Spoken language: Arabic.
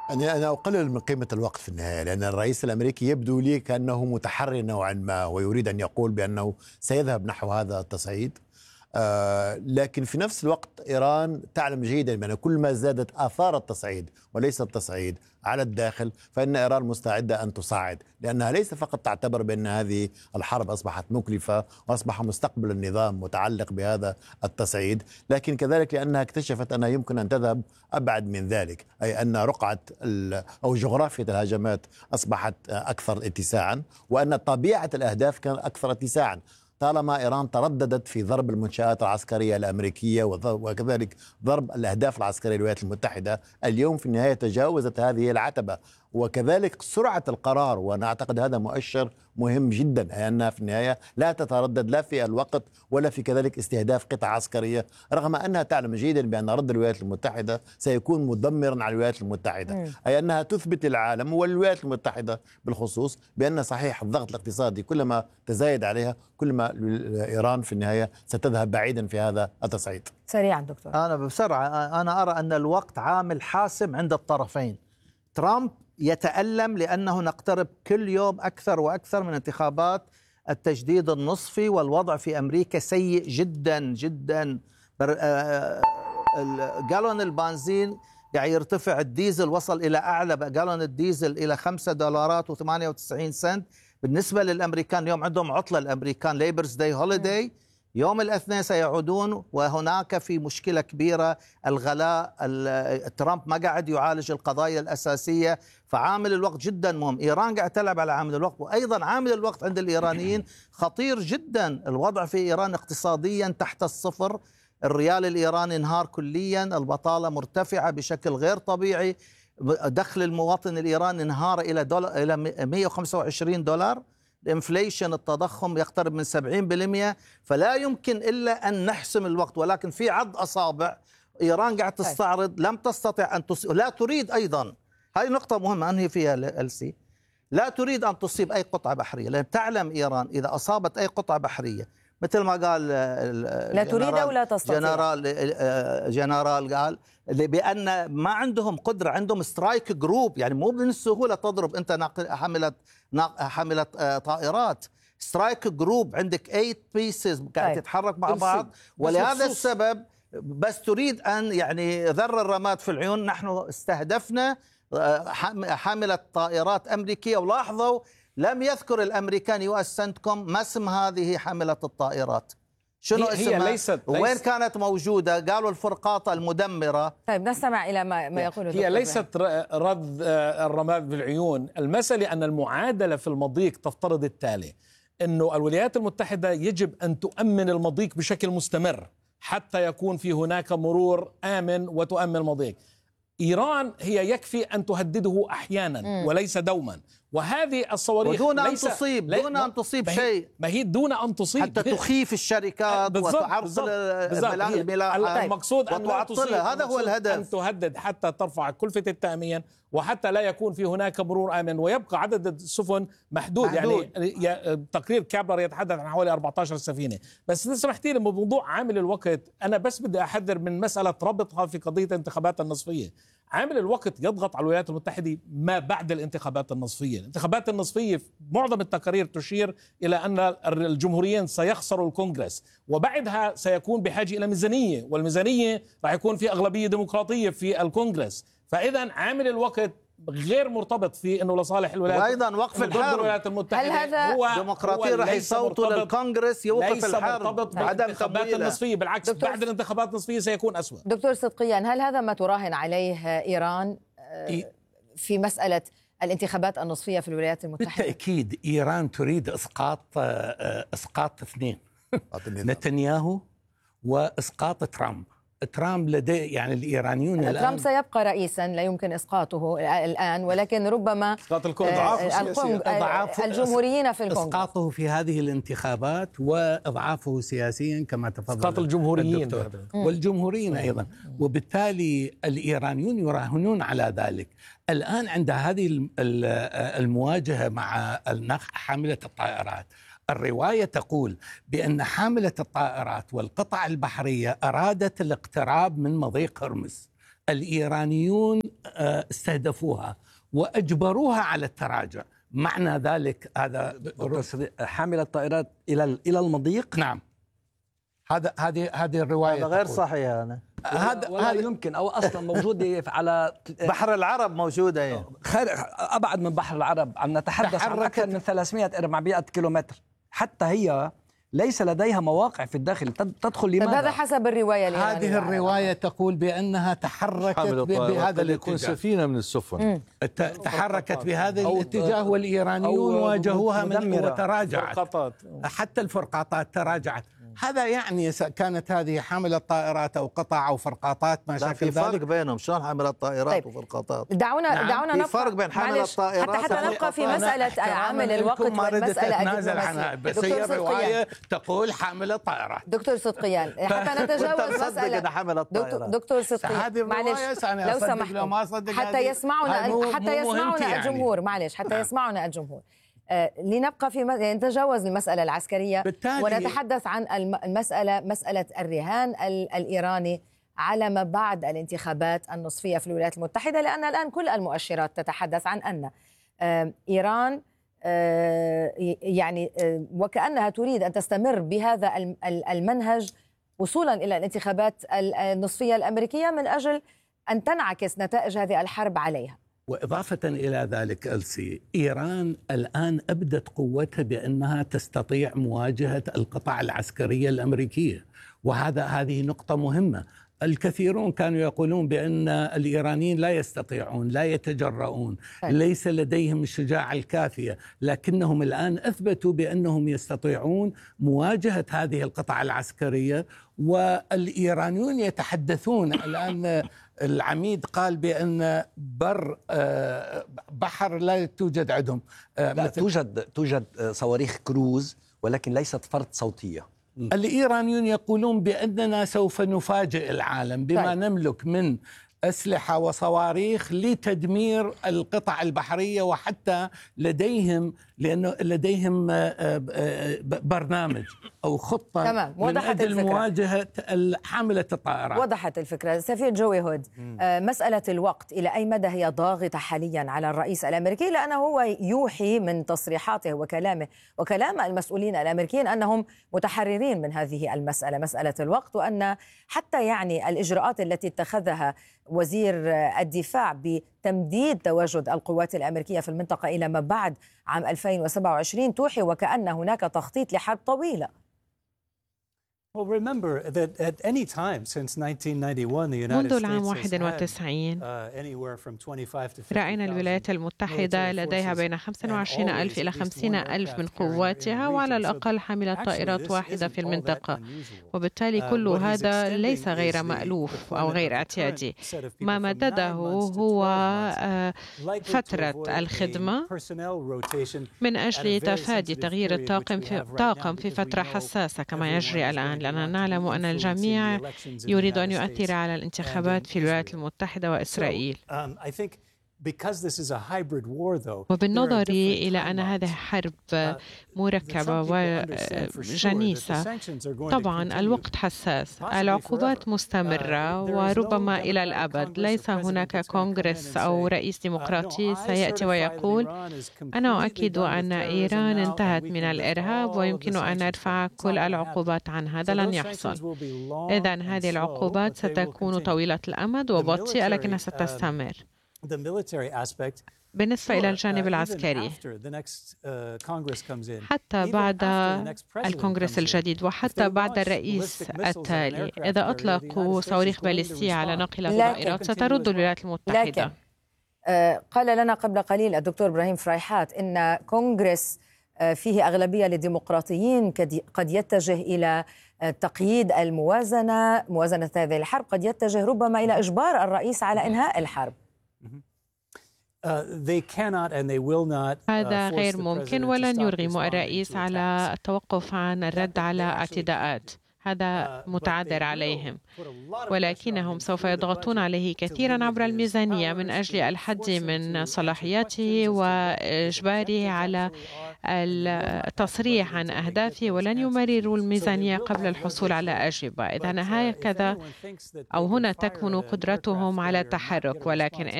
أنا أقلل من قيمة الوقت في النهاية، لأن الرئيس الأمريكي يبدو لي كأنه متحري نوعا ما ويريد أن يقول بأنه سيذهب نحو هذا التصعيد. لكن في نفس الوقت إيران تعلم جيدا بأن كل ما زادت آثار التصعيد وليس التصعيد على الداخل فإن إيران مستعدة أن تصعد، لأنها ليس فقط تعتبر بأن هذه الحرب أصبحت مكلفة وأصبح مستقبل النظام متعلق بهذا التصعيد، لكن كذلك لأنها اكتشفت أنها يمكن أن تذهب أبعد من ذلك، أي أن رقعة أو جغرافية الهجمات أصبحت أكثر اتساعا، وأن طبيعة الأهداف كانت أكثر اتساعا. طالما إيران ترددت في ضرب المنشآت العسكرية الأمريكية وكذلك ضرب الأهداف العسكرية للولايات المتحدة، اليوم في النهاية تجاوزت هذه العتبة، وكذلك سرعة القرار، وأنا أعتقد هذا مؤشر مهم جدا، أي أنها في النهاية لا تتردد لا في الوقت ولا في كذلك استهداف قطع عسكرية، رغم أنها تعلم جيدا بأن رد الولايات المتحدة سيكون مدمرا على الولايات المتحدة. أي أنها تثبت للعالم والولايات المتحدة بالخصوص بأن صحيح الضغط الاقتصادي كلما تزايد عليها كلما إيران في النهاية ستذهب بعيدا في هذا التصعيد. سريعا دكتور. أنا بسرعة، أنا أرى أن الوقت عامل حاسم عند الطرفين. ترامب يتألم لأنه نقترب كل يوم أكثر وأكثر من انتخابات التجديد النصفي، والوضع في أمريكا سيء جدا جدا. جالون البنزين يعني يرتفع، الديزل وصل إلى أعلى جالون الديزل إلى $5.98. بالنسبة للأمريكان اليوم عندهم عطلة، الأمريكان ليبرز داي هوليداي، يوم الاثنين سيعودون، وهناك في مشكلة كبيرة الغلاء. ترامب ما قاعد يعالج القضايا الأساسية، فعامل الوقت جدا مهم. إيران قاعد تلعب على عامل الوقت، وأيضا عامل الوقت عند الإيرانيين خطير جدا. الوضع في إيران اقتصاديا تحت الصفر، الريال الإيراني انهار كليا، البطالة مرتفعة بشكل غير طبيعي، دخل المواطن الإيراني انهار إلى $125، الانفليشن التضخم يقترب من 70%، فلا يمكن إلا أن نحسم الوقت. ولكن في عض أصابع، إيران قاعد تستعرض، لم تستطع أن تصيب، لا تريد أيضا، هذه نقطة مهمة أنهي فيها السي، لا تريد أن تصيب أي قطعة بحرية، لأن تعلم إيران إذا أصابت أي قطعة بحرية مثل ما قال لا تريد أو لا تستطيع، جنرال قال بأن ما عندهم قدرة، عندهم سترايك جروب، يعني مو من السهولة تضرب أنت حاملة طائرات، سترايك جروب عندك 8 بيسز قاعد تتحرك مع بعض، ولهذا السبب بس تريد أن يعني ذر الرماد في العيون. نحن استهدفنا حاملة طائرات أمريكية، ولاحظوا لم يذكر الأمريكان US CENTCOM ما اسم هذه حاملة الطائرات، شنو اسمها، وين كانت موجودة، قالوا الفرقاطة المدمرة. طيب نستمع إلى ما يقوله. هي ليست رد الرماد بالعيون، المسألة أن المعادلة في المضيق تفترض التالي، أنه الولايات المتحدة يجب أن تؤمن المضيق بشكل مستمر حتى يكون في هناك مرور آمن وتؤمن المضيق. إيران هي يكفي أن تهدده أحيانا وليس دوما، وهذه الصواريخ دون أن تصيب، دون أن تصيب شيء، ما هي دون أن تصيب حتى تخيف الشركات وتعرقل الملاحة. المقصود أن لا تصيب، هذا هو الهدف، أن تهدد حتى ترفع كلفة التأمين وحتى لا يكون في هناك مرور آمن ويبقى عدد السفن محدود. يعني تقرير كابلر يتحدث عن حوالي 14 سفينة. بس إذا سمحتي لي بموضوع عامل الوقت، أنا بس بدي أحذر من مسألة ربطها في قضية الانتخابات النصفية. عامل الوقت يضغط على الولايات المتحدة ما بعد الانتخابات النصفية. الانتخابات النصفية معظم التقارير تشير إلى أن الجمهوريين سيخسروا الكونغرس، وبعدها سيكون بحاجة إلى ميزانية، والميزانية راح يكون في أغلبية ديمقراطية في الكونغرس. فإذا عامل الوقت غير مرتبط في انه لصالح الولايات، وايضا وقف الحرب. الولايات المتحده هل هذا ديمقراطيا راح يصوتوا للكونغرس يوقف الحرب، عدم الانتخابات النصفيه، بالعكس بعد الانتخابات النصفيه سيكون أسوأ. دكتور صدقيان، هل هذا ما تراهن عليه إيران في مسألة الانتخابات النصفية في الولايات المتحدة؟ بالتأكيد إيران تريد إسقاط اثنين، نتنياهو وإسقاط ترامب. ترامب لديه يعني الإيرانيون ترامب سيبقى رئيسا، لا يمكن إسقاطه الآن، ولكن ربما الجمهوريين في الكونغرس إسقاطه في هذه الانتخابات وإضعافه سياسيا كما تفضل إسقاط الجمهوريين والجمهوريين أيضا. وبالتالي الإيرانيون يراهنون على ذلك. الآن عند هذه المواجهة مع حاملة الطائرات، الرواية تقول بأن حاملة الطائرات والقطع البحرية أرادت الاقتراب من مضيق هرمز. الإيرانيون استهدفوها وأجبروها على التراجع. معنى ذلك هذا حامل الطائرات إلى المضيق. نعم، هذه الرواية هذا غير صحيح. أنا هذا يمكن أو أصلا موجودة على بحر العرب موجودة يعني. أبعد من بحر العرب، عم نتحدث عن أكثر من 300-400 كيلومتر. حتى هي ليس لديها مواقع في الداخل تدخل. لماذا؟ هذا حسب الرواية الإيرانية. هذه الرواية تقول بأنها تحركت بهذا يكون سفينة من السفن تحركت بهذا الاتجاه، والإيرانيون واجهوها من وتراجعت. حتى الفرقاطات تراجعت. هذا يعني كانت هذه حاملة طائرات أو قطع أو فرقاطات ما شابه ذلك. في فرق بينهم، شلون حاملة طائرات وفرقاطات؟ دعونا في فرق بين حاملة الطائرات حتى نبقى في مسألة عامل الوقت والمسألة أتنازل عنها، بس هي الرواية تقول حاملة طائرات. دكتور صدقيان، حتى نتجاوز مسألة دكتور صدقيان، معلش لو سمحت، حتى يسمعنا الجمهور، معلش حتى يسمعنا الجمهور. لنبقى في نتجاوز المسألة العسكرية ونتحدث عن مسألة الرهان الإيراني على ما بعد الانتخابات النصفية في الولايات المتحدة، لأن الآن كل المؤشرات تتحدث عن أن إيران يعني وكأنها تريد أن تستمر بهذا المنهج وصولا إلى الانتخابات النصفية الأمريكية من أجل أن تنعكس نتائج هذه الحرب عليها. وإضافة إلى ذلك ألسي، إيران الآن أبدت قوتها بأنها تستطيع مواجهة القطع العسكرية الأمريكية، هذه نقطة مهمة. الكثيرون كانوا يقولون بأن الإيرانيين لا يستطيعون، لا يتجرؤون، ليس لديهم الشجاعة الكافية، لكنهم الآن أثبتوا بأنهم يستطيعون مواجهة هذه القطع العسكرية. والإيرانيون يتحدثون الآن، العميد قال بأن بحر لا توجد عندهم، توجد صواريخ كروز ولكن ليست فرد صوتية. الإيرانيون يقولون بأننا سوف نفاجئ العالم بما نملك من أسلحة وصواريخ لتدمير القطع البحرية، وحتى لديهم برنامج أو خطة من أجل مواجهة حاملة الطائرات. وضحت الفكرة. سفير جوي هود، مسألة الوقت إلى أي مدى هي ضاغطة حاليا على الرئيس الأمريكي؟ لأنه هو يوحي من تصريحاته وكلامه وكلام المسؤولين الأمريكيين أنهم متحررين من هذه المسألة، مسألة الوقت، وأن حتى يعني الإجراءات التي اتخذها وزير الدفاع بتمديد تواجد القوات الأمريكية في المنطقة إلى ما بعد عام 2027 توحي وكأن هناك تخطيط لحرب طويلة. منذ العام 91 رأينا الولايات المتحدة لديها بين 25,000 إلى 50,000 من قواتها، وعلى الأقل حاملة طائرات واحدة في المنطقة، وبالتالي كل هذا ليس غير مألوف أو غير اعتيادي. ما مدده هو فترة الخدمة من أجل تفادي تغيير الطاقم في فترة حساسة كما يجري الآن، لأننا نعلم أن الجميع يريد أن يؤثر على الانتخابات في الولايات المتحدة وإسرائيل. وبالنظر إلى أن هذه حرب مركبة وجنيسة، طبعا الوقت حساس، العقوبات مستمرة وربما إلى الأبد. ليس هناك كونغرس أو رئيس ديمقراطي سيأتي ويقول أنا أؤكد أن إيران انتهت من الإرهاب ويمكن أن نرفع كل العقوبات عن هذا. لن يحصل. إذن هذه العقوبات ستكون طويلة الأمد وبطيئة لكنها ستستمر. بالنسبة إلى الجانب العسكري، حتى بعد الكونغرس الجديد وحتى بعد الرئيس التالي، إذا أطلقوا صواريخ باليستية على ناقلة طائرات سترد الولايات المتحدة. لكن قال لنا قبل قليل الدكتور إبراهيم فريحات إن كونغرس فيه أغلبية للديمقراطيين قد يتجه إلى تقييد موازنة هذه الحرب، قد يتجه ربما إلى إجبار الرئيس على إنهاء الحرب. هذا غير ممكن، ولن يرغموا الرئيس على التوقف عن الرد على اعتداءات. هذا متعذر عليهم، ولكنهم سوف يضغطون عليه كثيرا عبر الميزانية من أجل الحد من صلاحياته وإجباره على التصريح عن أهدافه، ولن يمرروا الميزانية قبل الحصول على أجوبة. إذن هكذا أو هنا تكمن قدرتهم على التحرك، ولكن